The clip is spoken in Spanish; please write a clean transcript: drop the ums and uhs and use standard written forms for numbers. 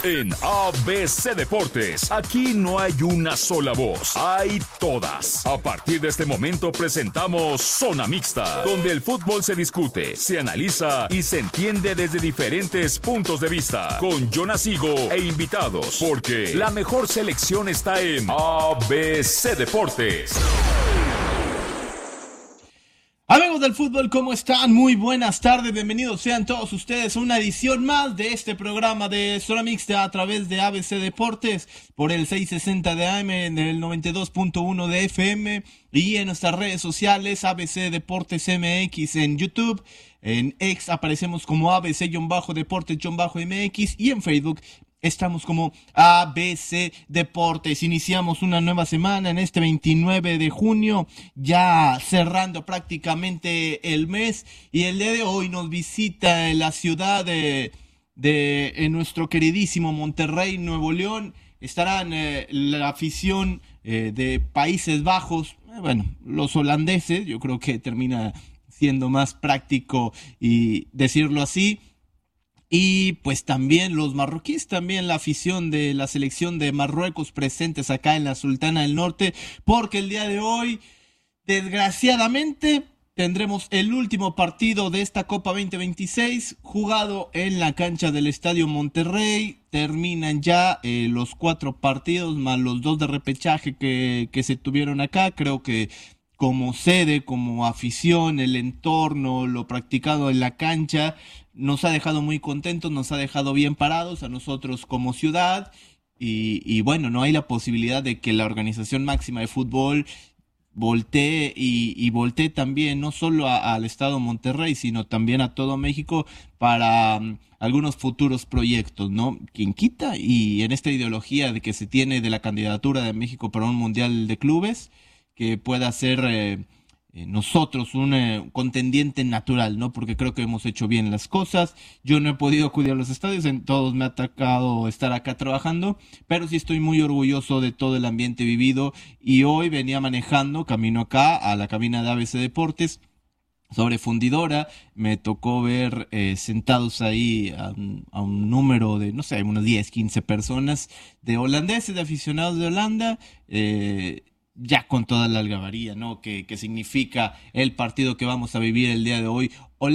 En ABC Deportes, aquí no hay una sola voz, hay todas. A partir de este momento presentamos Zona Mixta, donde el fútbol se discute, se analiza y se entiende desde diferentes puntos de vista, con Jonas Higo e invitados, porque la mejor selección está en ABC Deportes. Amigos del fútbol, ¿cómo están? Muy buenas tardes, bienvenidos sean todos ustedes a una edición más de este programa de Zona Mixta a través de ABC Deportes por el 660 de AM, en el 92.1 de FM y en nuestras redes sociales ABC Deportes MX en YouTube. En X aparecemos como ABC-Deportes-MX y en Facebook estamos como ABC Deportes. Iniciamos una nueva semana en este 29 de junio, ya cerrando prácticamente el mes. Y el día de hoy nos visita en la ciudad de nuestro queridísimo Monterrey, Nuevo León. Estarán la afición de Países Bajos, los holandeses, yo creo que termina siendo más práctico y decirlo así. Y pues también los marroquíes, también la afición de la selección de Marruecos presentes acá en la Sultana del Norte, porque el día de hoy, desgraciadamente, tendremos el último partido de esta Copa 2026 jugado en la cancha del Estadio Monterrey. Terminan ya los 4 partidos más los 2 de repechaje que se tuvieron acá. Creo que como sede, como afición, el entorno, lo practicado en la cancha, nos ha dejado muy contentos, nos ha dejado bien parados a nosotros como ciudad y bueno, no hay la posibilidad de que la organización máxima de fútbol voltee y voltee también no solo al estado Monterrey, sino también a todo México para algunos futuros proyectos, ¿no? Quien quita, y en esta ideología de que se tiene de la candidatura de México para un mundial de clubes, que pueda ser nosotros un contendiente natural, ¿no? Porque creo que hemos hecho bien las cosas. Yo no he podido acudir a los estadios, en todos me ha tocado estar acá trabajando, pero sí estoy muy orgulloso de todo el ambiente vivido. Y hoy venía manejando, camino acá a la cabina de ABC Deportes, sobre Fundidora, me tocó ver sentados ahí a un número de, no sé, unos 10, 15 personas de holandeses, de aficionados de Holanda, ya con toda la algarabía, ¿no? Que significa el partido que vamos a vivir el día de hoy.